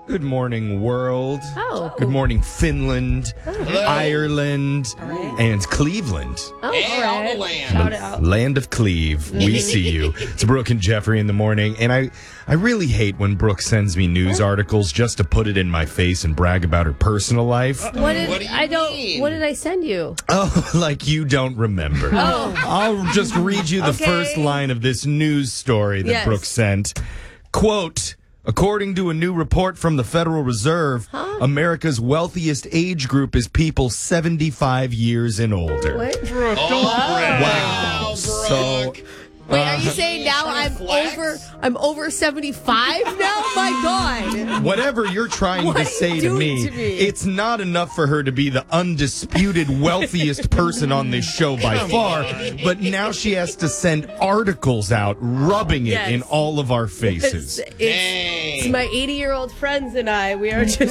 Good morning, world. Oh. Good morning, Finland, Ireland, and Cleveland. Oh, Hey, all the land. Shout out. Land of Cleve. We see you. It's Brooke and Jeffrey in the morning. And I really hate when Brooke sends me news articles just to put it in my face and brag about her personal life. What did What do you mean? What did I send you? Oh, like you don't remember. I'll just read you the Okay. first line of this news story that Yes. Brooke sent. Quote, according to a new report from the Federal Reserve, America's wealthiest age group is people 75 years and older. What? Wow. Brooke. So, Wait, are you saying now I'm over 75 now? My God. whatever you're trying What to are you say to doing me, to me? it's not enough for her to be the undisputed wealthiest person on this show by far, but now she has to send articles out rubbing it Yes. in all of our faces. It's my 80-year-old friends and I. We are just